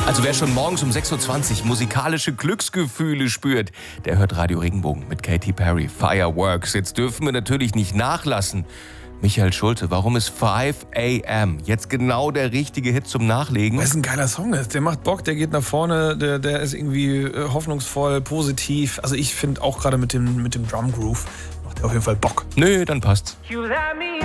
Also wer schon morgens um 6.20 Uhr musikalische Glücksgefühle spürt, der hört Radio Regenbogen mit Katy Perry, Fireworks. Jetzt dürfen wir natürlich nicht nachlassen. Michael Schulte, warum ist 5 AM jetzt genau der richtige Hit zum Nachlegen? Weil es ein geiler Song ist. Der macht Bock, der geht nach vorne, der ist irgendwie hoffnungsvoll, positiv. Also ich finde auch gerade mit dem Drum Groove macht er auf jeden Fall Bock. Nö, dann passt's.